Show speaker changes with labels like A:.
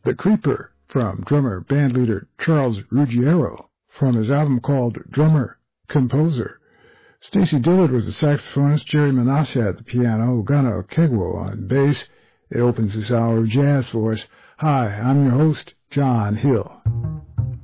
A: The Creeper from drummer bandleader Charles Ruggiero from his album called Drummer Composer. Stacy Dillard was the saxophonist, Jerry Menasha at the piano, Gunnar Kegwo on bass. It opens this hour of jazz for us. Hi, I'm your host, John Hill.